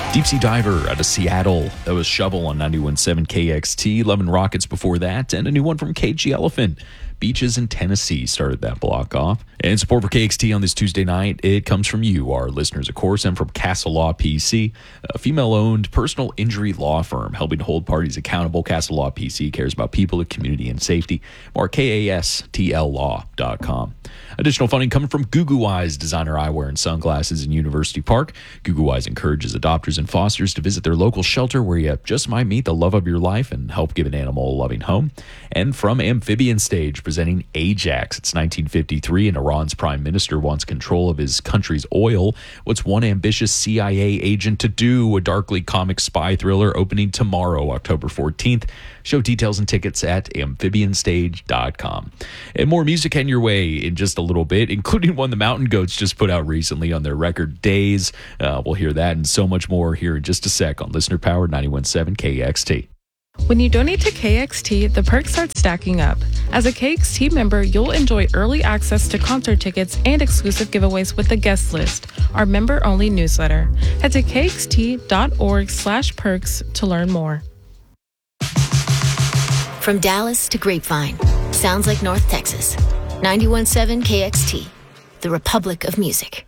Deep Sea Diver out of Seattle. That was Shovel on 91.7 KXT. Love and Rockets before that. And a new one from KG Elephant. Beaches in Tennessee started that block off. And support for KXT on this Tuesday night, it comes from you, our listeners, of course, and from Castle Law PC, a female-owned personal injury law firm helping to hold parties accountable. Castle Law PC cares about people, the community, and safety. More KASTLlaw.com. Additional funding coming from Goo Eyes, designer eyewear and sunglasses in University Park. Goo Eyes encourages adopters and fosters to visit their local shelter where you just might meet the love of your life and help give an animal a loving home. And from Amphibian Stage, presenting Ajax. It's 1953, and Iran's prime minister wants control of his country's oil. What's one ambitious CIA agent to do? A darkly comic spy thriller opening tomorrow, October 14th. Show details and tickets at amphibianstage.com. And more music heading your way in just a little bit, including one the Mountain Goats just put out recently on their record Days. We'll hear that and so much more here in just a sec on Listener Powered 91.7 KXT. When you donate to KXT, the perks start stacking up. As a KXT member, you'll enjoy early access to concert tickets and exclusive giveaways with the guest list, our member-only newsletter. Head to kxt.org/perks to learn more. From Dallas to Grapevine, sounds like North Texas. 91.7 KXT, the Republic of Music.